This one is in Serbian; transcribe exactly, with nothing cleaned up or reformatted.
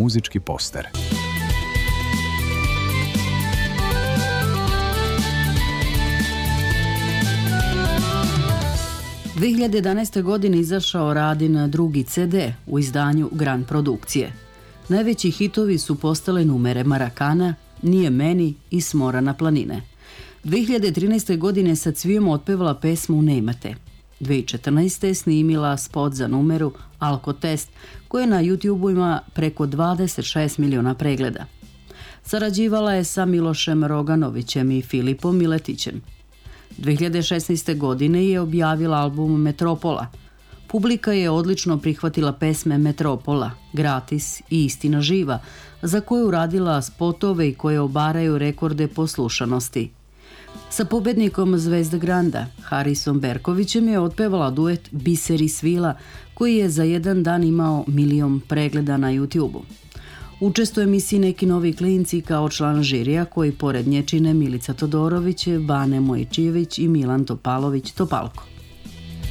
muzički poster. dve hiljade jedanaeste. godine izašao Radin drugi ce de u izdanju Gran produkcije. Najveći hitovi su postale numere Marakana, Nije meni i Smora na planine. dve hiljade trinaeste. godine sa Cvijom otpevala pesmu Nemate. dve hiljade četrnaeste. snimila spot za numeru Alkotest, koji na YouTube ima preko dvadeset šest miliona pregleda. Sarađivala je sa Milošem Roganovićem i Filipom Miletićem. dve hiljade šesnaeste. godine je objavila album Metropola. Publika je odlično prihvatila pesme Metropola, Gratis i Istina živa, za koju radila spotove i koje obaraju rekorde poslušanosti. Sa pobednikom Zvezda Granda, Harisom Berkovićem, je otpevala duet Biseri svila, koji je za jedan dan imao milion pregleda na YouTube-u. Učestvuje u emisiji Neki novi klinci kao član žirija, koji pored nje čine Milica Todorović, Bane Mojčijević i Milan Topalović Topalko.